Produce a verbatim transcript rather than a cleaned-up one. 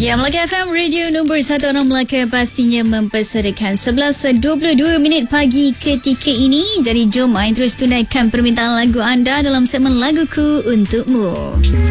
Ya, Melaka F M, radio nombor satu orang Melaka, pastinya mempersadakan. Sebelas dua puluh dua minit pagi ketika ini. Jadi jom terus tunaikan permintaan lagu anda dalam segmen Laguku Untukmu.